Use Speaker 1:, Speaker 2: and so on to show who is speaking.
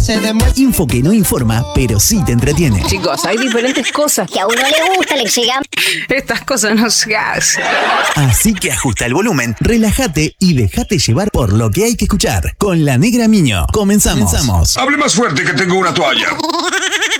Speaker 1: se demuestra.
Speaker 2: Info que no informa, pero sí te entretiene.
Speaker 3: Chicos, hay diferentes cosas
Speaker 4: Que a uno le gusta, le llega.
Speaker 3: Estas cosas no se hacen.
Speaker 2: Así que ajusta el volumen, relájate y déjate llevar por lo que hay que escuchar. Con La Negra Miño. Comenzamos.
Speaker 5: Hable más fuerte que tengo una toalla.